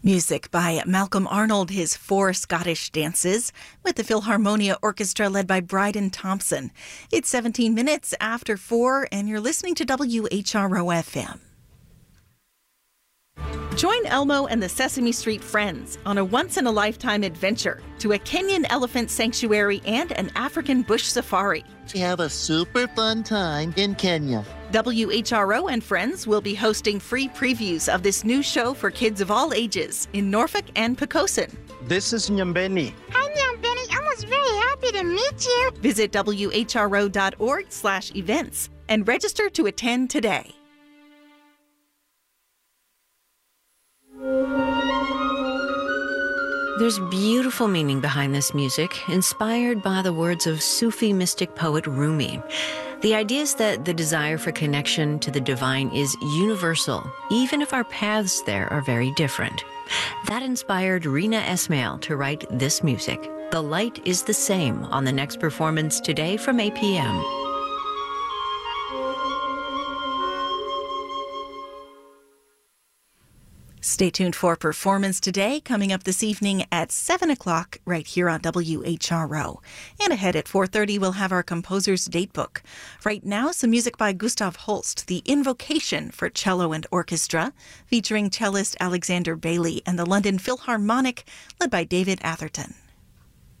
Music by Malcolm Arnold, his Four Scottish Dances, with the Philharmonia Orchestra led by Bryden Thompson. It's 17 minutes after 4, and you're listening to WHRO FM. Join Elmo and the Sesame Street Friends on a once-in-a-lifetime adventure to a Kenyan elephant sanctuary and an African bush safari. To have a super fun time in Kenya. WHRO and Friends will be hosting free previews of this new show for kids of all ages in Norfolk and Poquoson. This is Nyambeni. Hi, Nyambeni. I was very happy to meet you. Visit whro.org/events and register to attend today. There's beautiful meaning behind this music, inspired by the words of Sufi mystic poet Rumi. The idea is that the desire for connection to the divine is universal, even if our paths there are very different. That inspired Rina Esmail to write this music. The Light is the Same on the next performance today from 8 p.m. Stay tuned for Performance Today, coming up this evening at 7 o'clock right here on WHRO. And ahead at 4:30, we'll have our Composer's Datebook. Right now, some music by Gustav Holst, The Invocation for Cello and Orchestra, featuring cellist Alexander Bailey and the London Philharmonic, led by David Atherton.